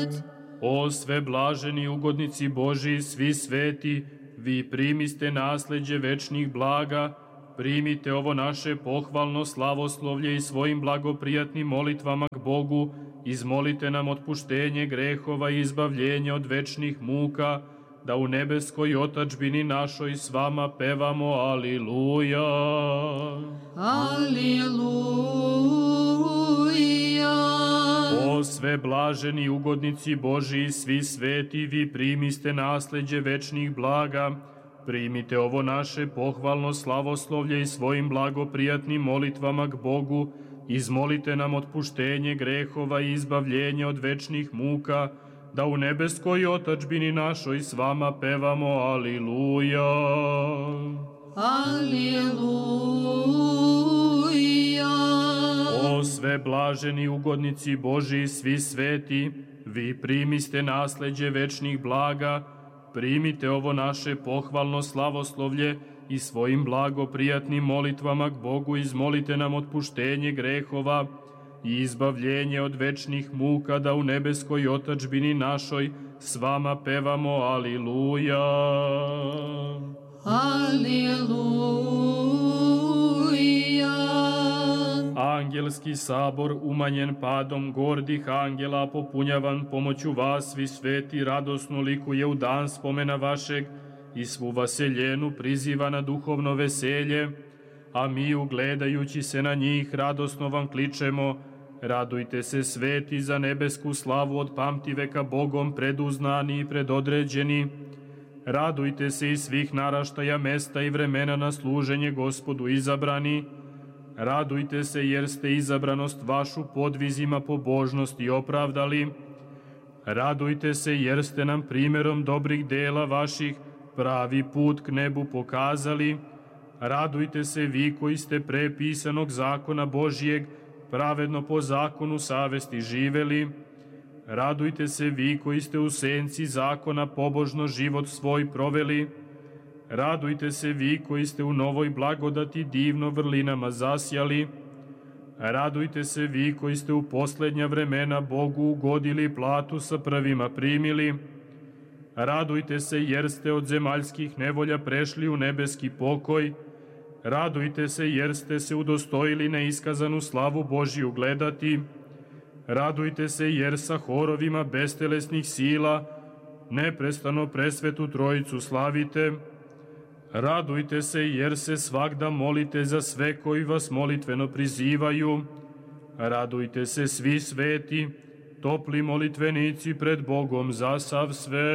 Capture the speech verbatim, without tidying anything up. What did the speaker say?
svet. O sve blaženi ugodnici Božiji, svi sveti, vi primiste nasleđe večnih blaga, primite ovo naše pohvalno slavoslovlje i svojim blagoprijatnim molitvama k Bogu, izmolite nam otpuštenje grehova i izbavljenje od večnih muka, da u nebeskoj otadžbini našoj s vama pevamo Aliluja. Aliluja. O sve blaženi ugodnici Božiji, svi sveti, vi primiste nasleđe večnih blaga, primite ovo naše pohvalno slavoslovlje i svojim blagoprijatnim molitvama k Bogu, izmolite nam otpuštenje grehova i izbavljenje od večnih muka, da u nebeskoj otadžbini našoj s vama pevamo Aliluja. Aliluja. O sve blaženi ugodnici Božiji, svi sveti, vi primiste nasleđe večnih blaga, primite ovo naše pohvalno slavoslovlje i svojim blagoprijatnim molitvama k Bogu izmolite nam otpuštenje grehova i izbavljenje od večnih muka, da u nebeskoj otadžbini našoj s vama pevamo Aliluja. Aliluja. Angelski sabor, umanjen padom gordih angela, popunjavan pomoću vas, svi sveti, radosno likuje u dan spomena vašeg i svu vaseljenu priziva na duhovno veselje, a mi, ugledajući se na njih, radosno vam kličemo: radujte se, sveti, za nebesku slavu od pamtiveka Bogom preduznani i predodređeni. Radujte se i svih naraštaja, mesta i vremena na služenje Gospodu izabrani. Radujte se jer ste izabranost vašu podvizima pobožnosti opravdali. Radujte se jer ste nam primjerom dobrih dela vaših pravi put k nebu pokazali. Radujte se vi koji ste pre pisanog zakona Božijeg pravedno po zakonu savesti živeli. Radujte se vi koji ste u senci zakona pobožno život svoj proveli. Radujte se vi koji ste u novoj blagodati divno vrlinama zasjali. Radujte se vi koji ste u poslednja vremena Bogu ugodili, platu sa prvima primili. Radujte se jer ste od zemaljskih nevolja prešli u nebeski pokoj. Radujte se jer ste se udostojili na iskazanu slavu Božiju gledati. Radujte se jer sa horovima bestelesnih sila neprestano presvetu Trojicu slavite. Radujte se jer se svagda molite za sve koji vas molitveno prizivaju. Radujte se svi sveti, topli molitvenici pred Bogom za sav svet.